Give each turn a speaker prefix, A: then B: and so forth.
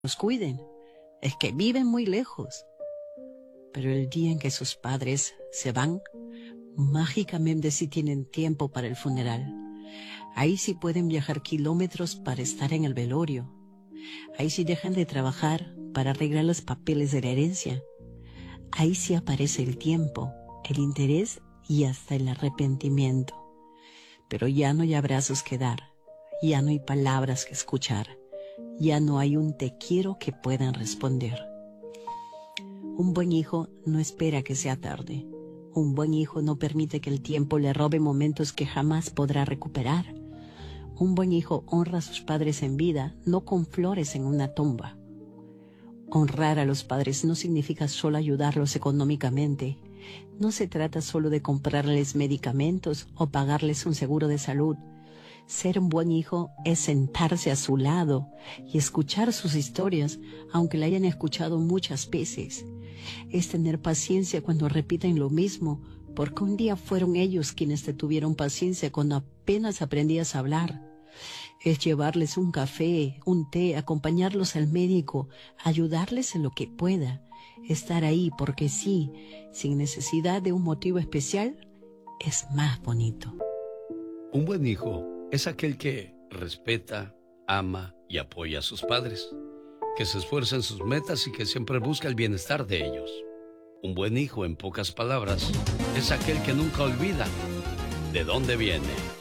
A: los cuiden. Es que viven muy lejos. Pero el día en que sus padres se van, mágicamente sí tienen tiempo para el funeral. Ahí sí pueden viajar kilómetros para estar en el velorio. Ahí sí dejan de trabajar para arreglar los papeles de la herencia. Ahí sí aparece el tiempo, el interés y hasta el arrepentimiento. Pero ya no hay abrazos que dar, ya no hay palabras que escuchar, ya no hay un te quiero que puedan responder. Un buen hijo no espera que sea tarde. Un buen hijo no permite que el tiempo le robe momentos que jamás podrá recuperar. Un buen hijo honra a sus padres en vida, no con flores en una tumba. Honrar a los padres no significa solo ayudarlos económicamente. No se trata solo de comprarles medicamentos o pagarles un seguro de salud. Ser un buen hijo es sentarse a su lado y escuchar sus historias, aunque la hayan escuchado muchas veces. Es tener paciencia cuando repiten lo mismo, porque un día fueron ellos quienes te tuvieron paciencia cuando apenas aprendías a hablar. Es llevarles un café, un té, acompañarlos al médico, ayudarles en lo que pueda. Estar ahí porque sí, sin necesidad de un motivo especial, es más bonito.
B: Un buen hijo es aquel que respeta, ama y apoya a sus padres, que se esfuerza en sus metas y que siempre busca el bienestar de ellos. Un buen hijo, en pocas palabras, es aquel que nunca olvida de dónde viene.